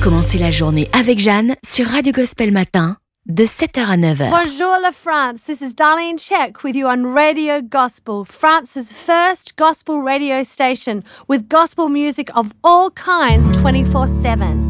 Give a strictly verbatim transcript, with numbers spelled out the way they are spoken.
commencer la journée avec Jeanne sur Radio Gospel Matin de sept heures à neuf heures. Bonjour la France, this is Darlene Check with you on Radio Gospel, France's first gospel radio station with gospel music of all kinds twenty-four seven.